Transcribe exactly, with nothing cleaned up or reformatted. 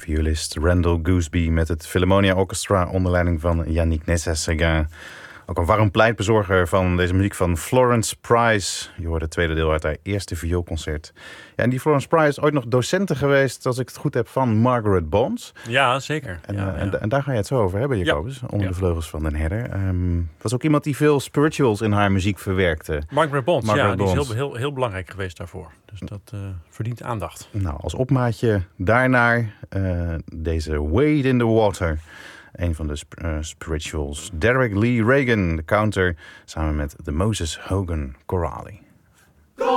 Violist Randall Gooseby met het Philharmonia Orchestra onder leiding van Yannick Nézet-Séguin. Ook een warm pleitbezorger van deze muziek van Florence Price. Je hoort het tweede deel uit haar eerste vioolconcert. Ja, en die Florence Price is ooit nog docente geweest, als ik het goed heb, van Margaret Bonds. Ja, zeker. En, ja, uh, ja. en, en daar ga je het zo over hebben, Jacobus. Ja. Onder ja. de vleugels van Den Herder. Um, was ook iemand die veel spirituals in haar muziek verwerkte. Margaret Bonds, Margaret ja, Bonds. die is heel, heel, heel belangrijk geweest daarvoor. Dus dat uh, verdient aandacht. Nou, als opmaatje daarnaar uh, deze Wade in the Water. Een van de sp- uh, spirituals. Derek Lee Reagan, de counter, samen met de Moses Hogan Chorale.